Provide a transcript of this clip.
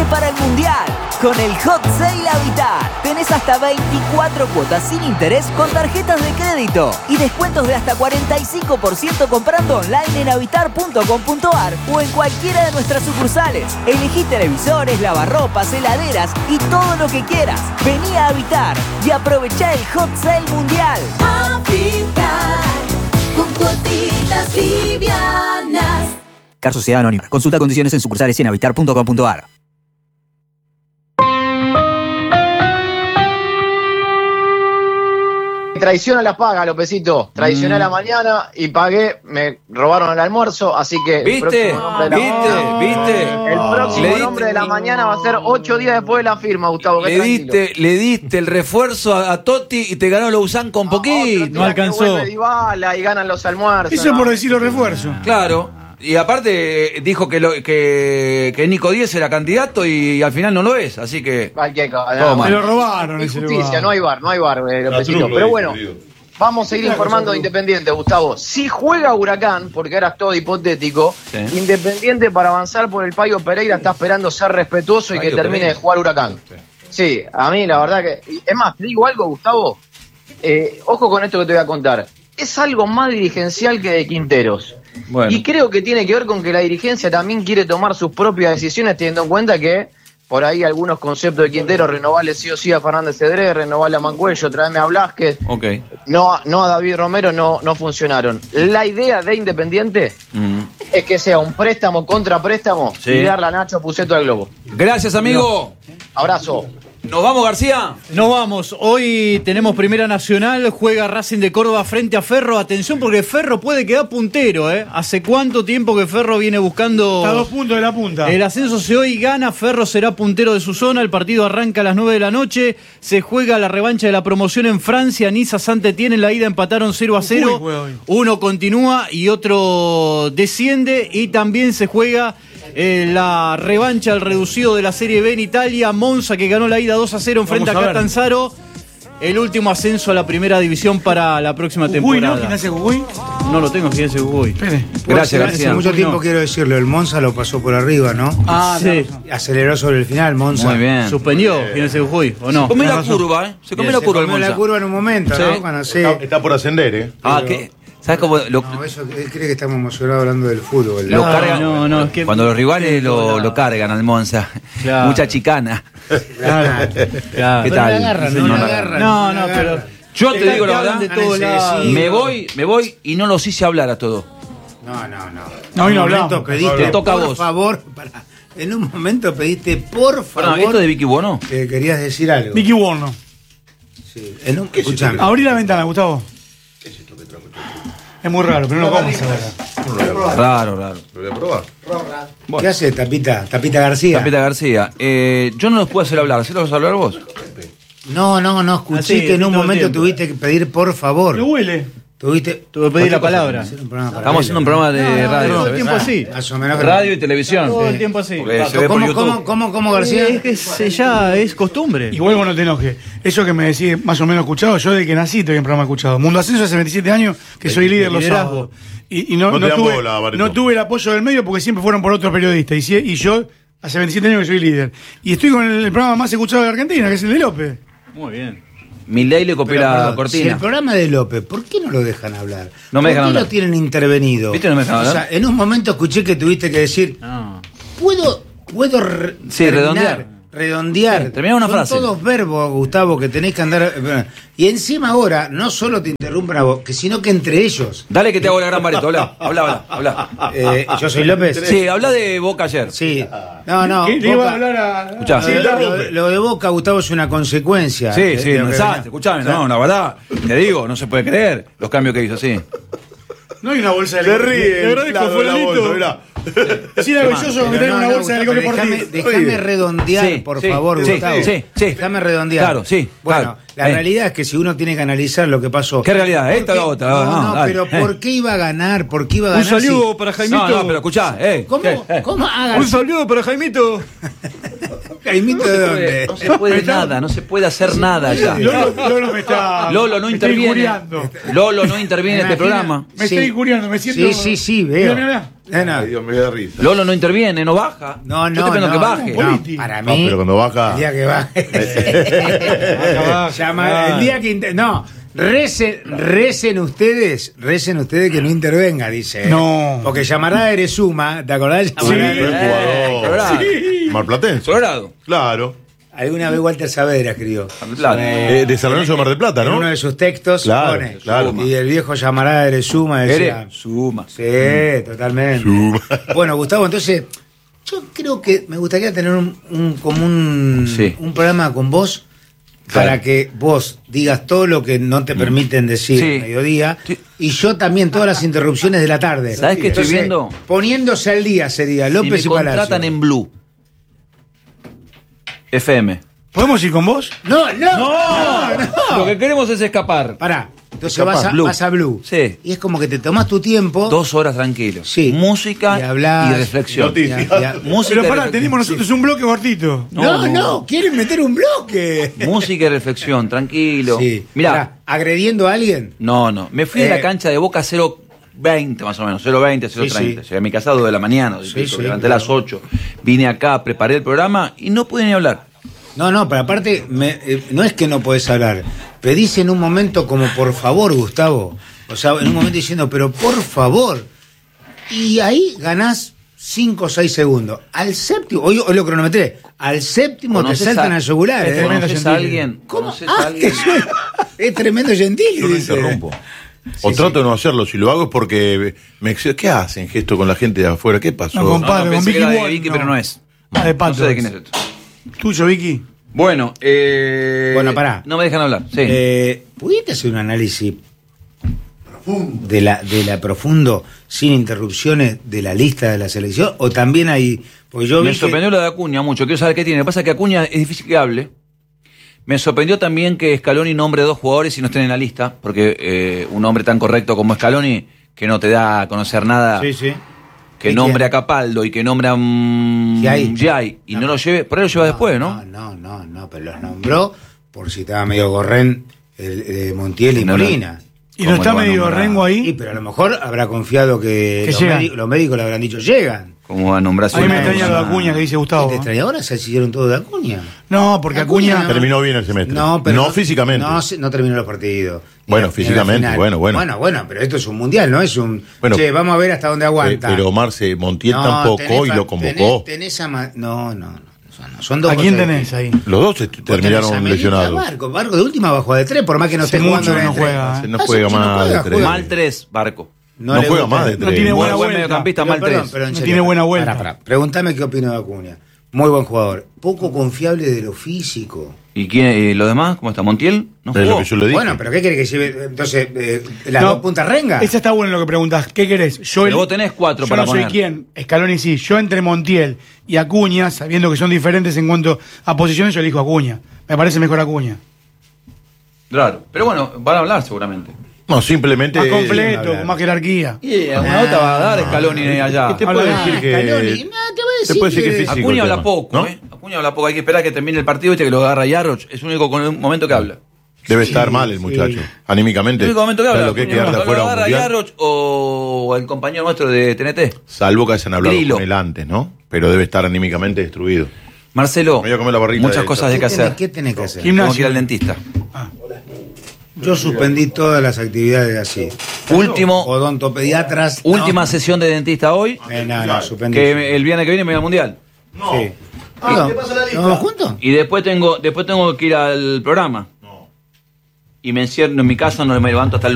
para el Mundial. Con el Hot Sale Habitat tenés hasta 24 cuotas sin interés con tarjetas de crédito y descuentos de hasta 45% comprando online en habitar.com.ar o en cualquiera de nuestras sucursales. Elegí televisores, lavarropas, heladeras y todo lo que quieras. Vení a Habitar y aprovechá el Hot Sale Mundial. Habitar, con cuotitas livianas. Car Sociedad Anónima. Consulta condiciones en sucursales y en habitar.com.ar. Traición a la paga, Lopecito. Traicioné a la mañana y pagué, me robaron el almuerzo, así que... ¿Viste? ¿Viste? El próximo nombre de la mañana va a ser 8 días después de la firma, Gustavo. Le diste el refuerzo a Totti y te ganó Lausanne con poquito. No alcanzó. Dybala y ganan los almuerzos. Eso es por decir los refuerzos. Claro. Y aparte dijo que Nico Díez era candidato y al final no lo es, así que... Me lo robaron ese lugar. Justicia, no hay bar, Lopecito. Pero bueno, vamos a seguir informando de Independiente, Gustavo. Si juega Huracán, porque ahora es todo hipotético, sí. Independiente para avanzar por el Payo Pereira está esperando ser respetuoso y que termine de jugar Huracán. Sí, a mí la verdad que... Es más, te digo algo, Gustavo. Ojo con esto que te voy a contar. Es algo más dirigencial que de Quinteros. Bueno. Y creo que tiene que ver con que la dirigencia también quiere tomar sus propias decisiones, teniendo en cuenta que por ahí algunos conceptos de Quintero, renovarle sí o sí a Fernández Cedrés, renovarle a Mancuello, traerme a Blázquez, no a David Romero, no funcionaron. La idea de Independiente es que sea un préstamo contra préstamo y darle a Nacho Puceto al Globo. Gracias, amigo. Abrazo. ¿Nos vamos, García? Nos vamos. Hoy tenemos Primera Nacional, juega Racing de Córdoba frente a Ferro. Atención porque Ferro puede quedar puntero, ¿eh? ¿Hace cuánto tiempo que Ferro viene buscando... Está a 2 puntos de la punta. El ascenso se hoy gana, Ferro será puntero de su zona. El partido arranca a las 9 de la noche. Se juega la revancha de la promoción en Francia. Niza Saint-Étienne en la ida empataron 0-0. Uno continúa y otro desciende. Y también se juega... la revancha al reducido de la Serie B en Italia, Monza que ganó la ida 2-0 enfrente a Catanzaro. El último ascenso a la primera división para la próxima temporada. ¿No? ¿Gimnasia Jujuy? No lo tengo, Gimnasia Jujuy. Gracias, García. Hace mucho tiempo quiero decirlo, el Monza lo pasó por arriba, ¿no? Sí. Aceleró sobre el final, Monza. Muy bien. Suspendió Gimnasia Jujuy, ¿o no? Se comió la curva, ¿eh? Se comió la curva el Monza. La curva en un momento, sí. ¿no? Cuando está por ascender, ¿eh? ¿Qué? ¿Sabes cómo? No, eso, él cree que estamos emocionados hablando del fútbol. Lo cargan, es que cuando los rivales lo cargan al Monza. Claro. Mucha chicana. Claro. ¿Qué tal? No, pero... Yo te digo la verdad, me voy y no los hice hablar a todos. No, hoy no hablamos. Te toca a vos. Por favor, en un momento pediste, por favor... ¿Esto de Vicky Buono? Que querías decir algo. Vicky Buono. Sí. Escuchame. Abrí la ventana, Gustavo. Es muy raro, pero no lo vamos a ver. Raro. ¿Lo voy a probar? Bueno. ¿Qué hace Tapita García? Yo no los puedo hacer hablar, ¿sí los vas a hablar vos? No, escuché que en un momento tuviste que pedir por favor. ¿Lo huele? Tuve que pedir la palabra. Estamos haciendo un programa de radio. Todo el tiempo así. Radio y televisión. Todo el tiempo así. ¿Cómo, García? Es que ya es costumbre. Igual vos no te enojes. Eso que me decís más o menos escuchado, yo desde que nací estoy en programa escuchado. Mundo Ascenso hace 27 años que soy líder los sábados. Y no tuve el apoyo del medio porque siempre fueron por otros periodistas. Y yo hace 27 años que soy líder. Y estoy con el programa más escuchado de Argentina, que es el de López. Muy bien. Milei le copió la cortina. Si el programa de López, ¿por qué no lo dejan hablar? No me dejan hablar. ¿Por qué lo tienen intervenido? ¿Viste? No me dejan hablar. O sea, en un momento escuché que tuviste que decir, ¿puedo redondear. Termina una frase. Son todos verbos, Gustavo, que tenés que andar... Y encima ahora, no solo te interrumpen a vos, sino que entre ellos... Dale que te hago la gran Bareto, habla. ¿Yo soy López? Sí, habla de Boca ayer. Sí. No. ¿Qué le iba a hablar a...? Escuchá. Sí, lo de Boca, Gustavo, es una consecuencia. Sí, escuchame, no, la verdad, te digo, no se puede creer los cambios que hizo, sí. No hay una bolsa de Se ríe. Le agradezco, fulanito. Es maravilloso que tenga una bolsa de licor por ti. Déjame redondear, por favor, Gustavo. Sí. Déjame redondear. Claro, sí. Bueno, la realidad es que si uno tiene que analizar lo que pasó. ¿Qué realidad? ¿Esta o la otra? No, pero ¿por qué iba a ganar? ¿Por qué iba a ganar? Un saludo para Jaimito. No, pero escuchá, ¿Cómo hagas? Un saludo para Jaimito. ¿Jaimito de dónde? No se puede nada, no se puede hacer nada ya. Lolo me está... Lolo no interviene. Lolo no interviene en este programa. Me está injuriando, me siento... Sí, veo. Mira. Ay, Dios, me da risa. Lolo no interviene, no baja. No, Yo estoy esperando que baje. No, para mí. pero cuando baja. El día que baje. El día que. No. Recen ustedes que no intervenga, dice. No. Porque llamará Erezuma, ¿te acordás? Jugador. Sí. Marplatense. Colorado. Claro. Alguna vez Walter Saavedra escribió. Claro. De San Lorenzo de Mar del Plata, En ¿no? uno de sus textos Claro, pone. claro. Y el viejo llamará Erezuma decía. Suma. Sí, totalmente. Bueno, Gustavo, entonces, yo creo que me gustaría tener un programa con vos para que vos digas todo lo que no te permiten decir al mediodía y yo también todas las interrupciones de la tarde. ¿Sabés qué estoy viendo? Poniéndose al día sería López Si y me Palacio. contratan en Blue FM. ¿Podemos ir con vos? No. Lo que queremos es escapar. Pará. Entonces Escapás, vas a Blue. Sí. Y es como que te tomás tu tiempo. 2 horas tranquilo. Sí. Música Y hablás. y reflexión. Noticias. Música Pero y pará, reflexión. tenemos nosotros un bloque cortito. No, quieren meter un bloque. Música y reflexión, tranquilo. Sí. Mirá, Pará, ¿agrediendo a alguien? no. Me fui a la cancha de Boca 0:20 más o menos, 0:20, 0:30. Sí. Llegué a mi casa a 2 de la mañana, Sí, levanté a las 8. Vine acá, preparé el programa y no pude ni hablar. No, pero aparte, no es que no podés hablar. Pedís en un momento como por favor, Gustavo. O sea, en un momento diciendo, pero por favor. Y ahí ganás 5 o 6 segundos. Al séptimo, hoy lo cronometré, al séptimo te saltan al yugular. ¿Conoces a alguien? ¿Cómo? ¿Conoces a alguien? Es tremendo gentil. Yo no interrumpo. O trato de no hacerlo. Si lo hago es porque ¿qué hacen gesto con la gente de afuera? ¿Qué pasó? No, compadre, con pensé Vicky que era de Wall, Vicky, no. pero no es. Ah, de No Pato. sé de quién es esto. ¿Tuyo, Vicky? Bueno, Bueno, pará. No me dejan hablar. Sí. ¿Pudiste hacer un análisis de la profundo, sin interrupciones, de la lista de la selección? ¿O también hay...? Porque yo Me vi sorprendió lo de Acuña mucho. Quiero saber qué tiene. Lo que pasa es que Acuña es difícil que hable. Me sorprendió también que Scaloni nombre 2 jugadores y no estén en la lista. Porque un hombre tan correcto como Scaloni, que no te da a conocer nada, Sí. que nombre a Capaldo y que nombre a Giai y no lo lleve, por ahí lo lleva después, ¿no? No, pero los nombró por si estaba medio gorrén Montiel y Molina. ¿Y no está medio nombrar? rengo ahí? Y pero a lo mejor habrá confiado que llegan. los médicos le habrán dicho llegan. ¿Cómo va a nombrar A mí me una extraña lo de persona? Acuña que dice Gustavo. ¿Te extraña ahora? ¿Se hicieron todo de Acuña? No, porque Acuña... Terminó bien el semestre. No, pero no físicamente. No terminó los partidos. Bueno, Ni físicamente, la final. bueno. Bueno, pero esto es un mundial, no es un... Bueno, che, vamos a ver hasta dónde aguanta. Pero Marce, Montiel No, tampoco y lo convocó. Tenés no. Son dos ¿A quién cosas tenés distintas. ahí? Los dos Vos tenés a terminaron Melita, lesionados. Barco de última bajó de 3, por más que no Hace esté jugando mucho de que no tres. juega. No Hace juega mucho no más juega, de 3. Mal 3, Barco. No le juega gusta. más de 3. tiene buena Buen vuelta. mediocampista, mal 3. Pero en No serio, tiene buena vuelta. Pará. Pregúntame qué opino de Acuña. Muy buen jugador. Poco confiable de lo físico. ¿Y quién, y los demás? ¿Cómo está? ¿Montiel? ¿No Es lo jugó? que yo le dije. Bueno, pero ¿qué quiere que lleve? Entonces, ¿las No, dos puntas renga? Esa está buena lo que preguntas. ¿Qué querés? Pero vos tenés 4 para Yo no poner. soy quién. Scaloni sí. Yo entre Montiel y Acuña, sabiendo que son diferentes en cuanto a posiciones, yo elijo Acuña. Me parece mejor Acuña. Claro. Pero bueno, van a hablar seguramente. No, simplemente. Más completo, hablar. con más jerarquía. Y alguna nota va a dar Scaloni allá. ¿Qué te Habla puede de decir que.? Scaloni, te voy a decir Te puede decir que que- físico. Acuña el habla tema, poco, ¿no? Acuña habla poco. Hay que esperar a que termine el partido, viste que lo agarra Yarroch. Es el único con un momento que habla. Debe estar mal el muchacho. Anímicamente. El único momento que ¿Sabes habla. lo que es Acuña, quedar de lo afuera a un agarra mundial? Yarroch o el compañero nuestro de TNT. Salvo que hayan hablado Grillo. con él antes, ¿no? Pero debe estar anímicamente destruido. Marcelo, Me voy a comer la barrita muchas de cosas hay que hacer. ¿Qué tenés que hacer? Gimnasio. Tengo que ir al dentista. Yo suspendí todas las actividades así. Último, Odontopediatras. última sesión de dentista hoy. No, suspendí. Que el viernes que viene me voy al mundial. Sí. ¿Nos vamos juntos? Y después tengo que ir al programa. Y me encierro en mi casa, no me levanto hasta el